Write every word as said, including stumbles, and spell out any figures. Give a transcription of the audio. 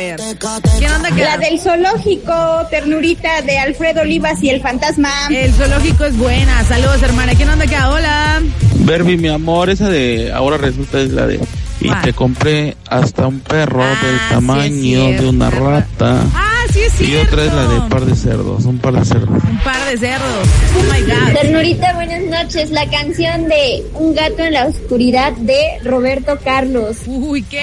ver. ¿Quién anda acá? La del zoológico, ternurita de Alfredo Olivas y el fantasma. El zoológico es buena. Saludos, hermana. ¿Quién anda acá? Hola. Berby, mi amor, esa de ahora resulta es la de y ¿Cuál? te compré hasta un perro Ah, del sí es tamaño cierto, de una una ra- rata. Ah, sí es Y cierto. otra es la de par de cerdos, un par de cerdos. Un par de cerdos. Oh my God. Ternurita, buenas noches. La canción de Un gato en la oscuridad de Roberto Carlos. Uy, qué